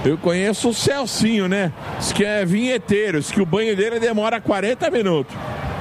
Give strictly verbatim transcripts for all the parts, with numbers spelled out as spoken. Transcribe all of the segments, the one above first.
Eu conheço o Celcinho, né? Diz que é vinheteiro, diz que o banho dele demora quarenta minutos.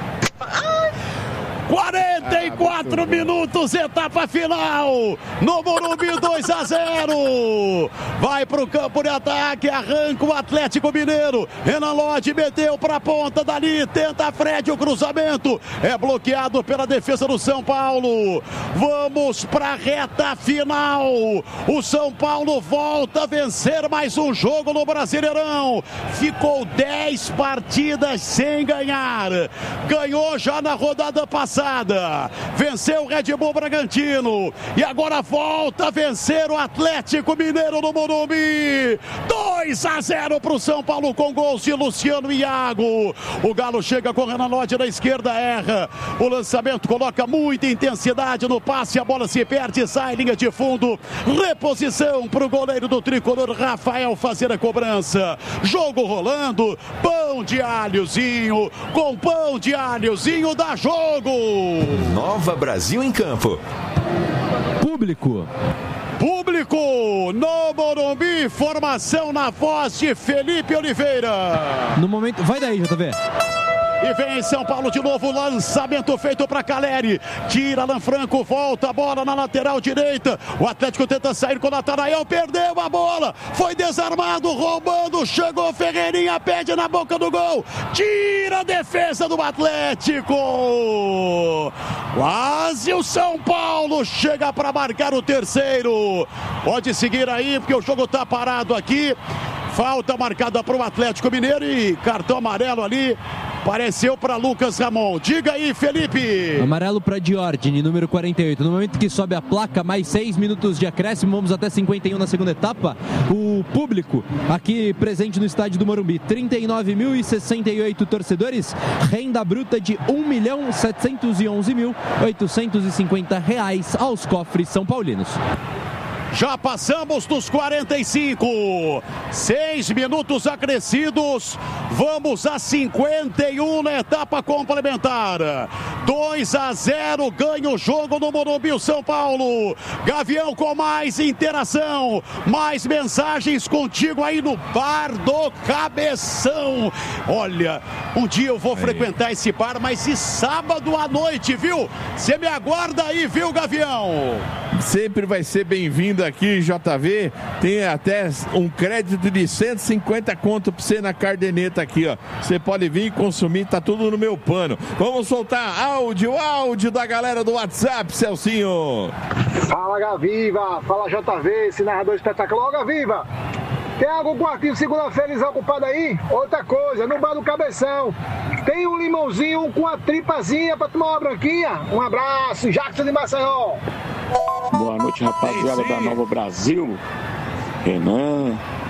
quarenta e quatro ah, minutos, etapa final, no Morumbi dois a zero, vai pro campo de ataque, arranca o Atlético Mineiro, Renan Lodge meteu pra ponta dali, tenta Fred o cruzamento, é bloqueado pela defesa do São Paulo, vamos pra reta final, o São Paulo volta a vencer mais um jogo no Brasileirão, ficou dez partidas sem ganhar, ganhou já na rodada passada, venceu o Red Bull Bragantino e agora volta a vencer o Atlético Mineiro no Morumbi, dois a zero para o São Paulo com gols de Luciano e Iago. O Galo chega com o Renan Lodge na esquerda, erra o lançamento, coloca muita intensidade no passe, a bola se perde, sai linha de fundo, reposição para o goleiro do tricolor Rafael fazer a cobrança, jogo rolando, pão de alhozinho com pão de alhozinho dá jogo. Nova Brasil em campo. Público. Público no Morumbi, formação na voz de Felipe Oliveira. No momento, vai daí, J V. E vem São Paulo de novo, lançamento feito para Caleri, tira Alan Franco, volta a bola na lateral direita, o Atlético tenta sair com o Natanael, perdeu a bola, foi desarmado, roubando, chegou Ferreirinha, pede na boca do gol, tira a defesa do Atlético, quase o São Paulo chega para marcar o terceiro, pode seguir aí porque o jogo tá parado aqui, falta marcada para o Atlético Mineiro e cartão amarelo ali, apareceu para Lucas Ramon. Diga aí, Felipe. Amarelo para Diordini, número quarenta e oito. No momento que sobe a placa, mais seis minutos de acréscimo, vamos até cinquenta e um na segunda etapa. O público aqui presente no estádio do Morumbi, trinta e nove mil e sessenta e oito torcedores, renda bruta de um milhão setecentos e onze mil oitocentos e cinquenta reais aos cofres são paulinos. Já passamos dos quarenta e cinco, seis minutos acrescidos, vamos a cinquenta e um na etapa complementar, dois a zero, ganha o jogo no Morumbi, o São Paulo, Gavião com mais interação, mais mensagens contigo aí no Bar do Cabeção, olha, um dia eu vou aí frequentar esse bar, mas se sábado à noite, viu? Você me aguarda aí, viu, Gavião? Sempre vai ser bem-vindo aqui, J V, tem até um crédito de cento e cinquenta conto pra você na Cardeneta aqui, ó. Você pode vir e consumir, tá tudo no meu pano. Vamos soltar áudio, áudio da galera do WhatsApp, Celcinho. Fala, Gaviva, fala J V, esse narrador espetacular. Ô, Gaviva, tem algum quartinho segunda-feira desocupado aí? Outra coisa, no Bar do Cabeção, tem um limãozinho com a tripazinha pra tomar uma branquinha? Um abraço, Jackson de Maceió. Boa noite, rapaziada da Nova Brasil. Renan,